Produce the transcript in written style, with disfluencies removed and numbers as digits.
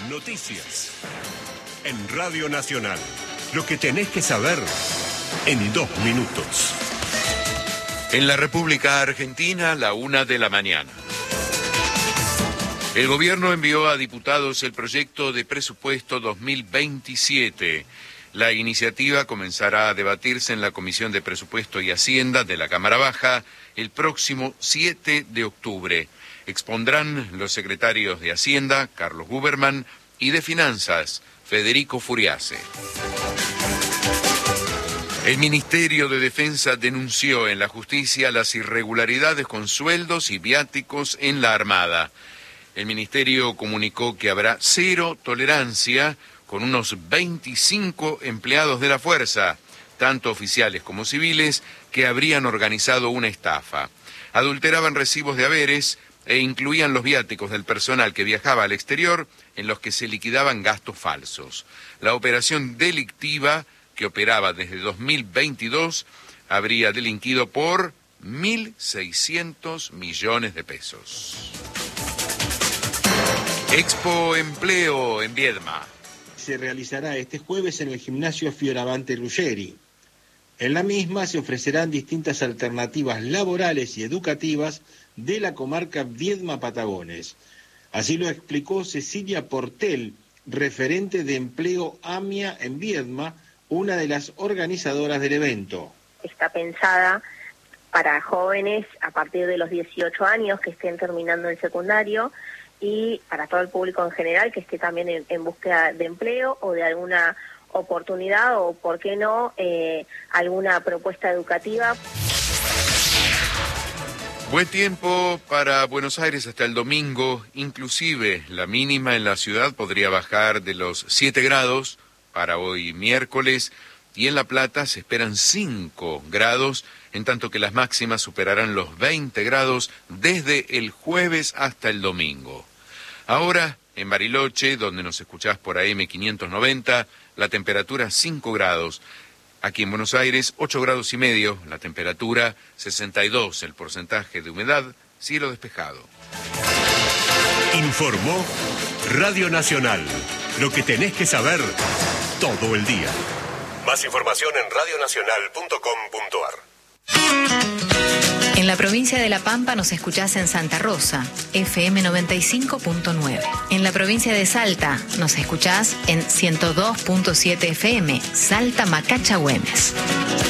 Noticias. En Radio Nacional. Lo que tenés que saber en 2 minutos. En la República Argentina, 1:00 a.m. El gobierno envió a diputados el proyecto de presupuesto 2027. La iniciativa comenzará a debatirse en la Comisión de Presupuesto y Hacienda de la Cámara Baja el próximo 7 de octubre. Expondrán los secretarios de Hacienda, Carlos Guberman, y de Finanzas, Federico Furiase. El Ministerio de Defensa denunció en la justicia las irregularidades con sueldos y viáticos en la Armada. El Ministerio comunicó que habrá 0 tolerancia con unos 25 empleados de la fuerza, tanto oficiales como civiles, que habrían organizado una estafa. Adulteraban recibos de haberes e incluían los viáticos del personal que viajaba al exterior, en los que se liquidaban gastos falsos. La operación delictiva, que operaba desde 2022, habría delinquido por 1.600 millones de pesos. Expo Empleo en Viedma. Se realizará este jueves en el gimnasio Fioravante Ruggeri. En la misma se ofrecerán distintas alternativas laborales y educativas de la comarca Viedma-Patagones. Así lo explicó Cecilia Portel, referente de empleo AMIA en Viedma, una de las organizadoras del evento. Está pensada para jóvenes a partir de los 18 años que estén terminando el secundario y para todo el público en general que esté también en búsqueda de empleo o de alguna oportunidad o, por qué no, alguna propuesta educativa. Buen tiempo para Buenos Aires hasta el domingo, inclusive la mínima en la ciudad podría bajar de los 7 grados para hoy miércoles, y en La Plata se esperan 5 grados, en tanto que las máximas superarán los 20 grados desde el jueves hasta el domingo. Ahora, en Bariloche, donde nos escuchás por AM 590, la temperatura 5 grados. Aquí en Buenos Aires, 8 grados y medio, la temperatura 62, el porcentaje de humedad, cielo despejado. Informó Radio Nacional. Lo que tenés que saber todo el día. Más información en radionacional.com.ar. En la provincia de La Pampa nos escuchás en Santa Rosa, FM 95.9. En la provincia de Salta nos escuchás en 102.7 FM, Salta Macacha Güemes.